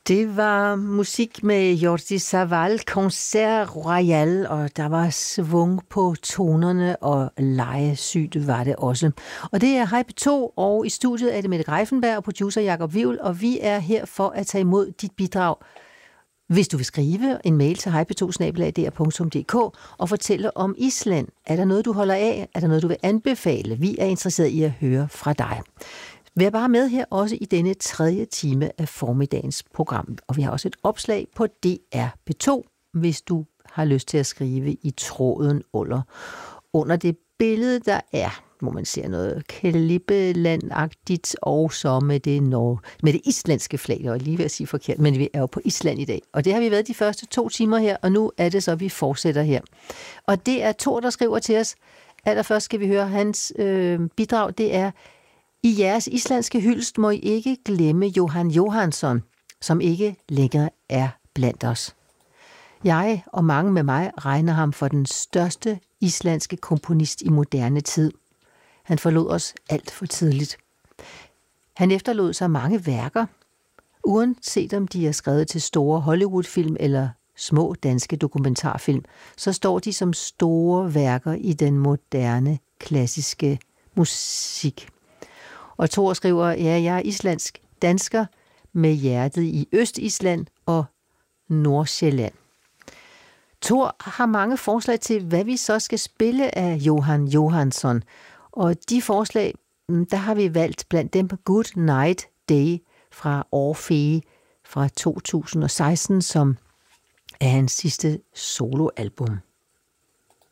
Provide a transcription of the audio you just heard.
Det var musik med Jordi Savall, Concert Royal, og der var svung på tonerne, og legesygt var det også. Og det er Hype 2, og i studiet er det Mette Greiffenberg og producer Jakob Wivel, og vi er her for at tage imod dit bidrag. Hvis du vil skrive en mail til hype2@dr.dk og fortælle om Island, er der noget, du holder af? Er der noget, du vil anbefale? Vi er interesseret i at høre fra dig. Vær bare med her også i denne 3. time af formiddagens program. Og vi har også et opslag på DR-P2, hvis du har lyst til at skrive i tråden under det billede, der er, hvor man ser noget klippelandagtigt, og så med det islandske flag. Jeg var lige ved at sige forkert, men vi er jo på Island i dag. Og det har vi været de første 2 timer her, og nu er det så, vi fortsætter her. Og det er Thor, der skriver til os. Allerførst skal vi høre hans bidrag. Det er: i jeres islandske hyldest må I ikke glemme Jóhann Jóhannsson, som ikke længere er blandt os. Jeg og mange med mig regner ham for den største islandske komponist i moderne tid. Han forlod os alt for tidligt. Han efterlod sig mange værker, uanset om de er skrevet til store Hollywood-film eller små danske dokumentarfilm, så står de som store værker i den moderne, klassiske musik. Og Thor skriver, ja, jeg er islandsk dansker med hjertet i Østisland og Nordsjælland. Thor har mange forslag til, hvad vi så skal spille af Jóhann Jóhannsson. Og de forslag, der har vi valgt blandt dem Good Night Day fra Orfeo fra 2016, som er hans sidste soloalbum.